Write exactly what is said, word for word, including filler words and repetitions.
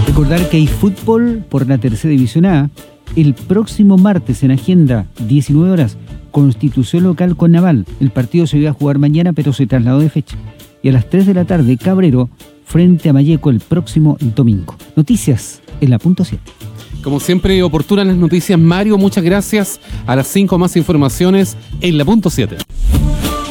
Recordar que hay fútbol por la tercera división A. El próximo martes en agenda, diecinueve horas, Constitución local con Naval. El partido se iba a jugar mañana, pero se trasladó de fecha. Y a las tres de la tarde, Cabrero frente a Malleco el próximo domingo. Noticias en la punto siete. Como siempre, oportunas las noticias, Mario. Muchas gracias. A las cinco más informaciones en la punto siete.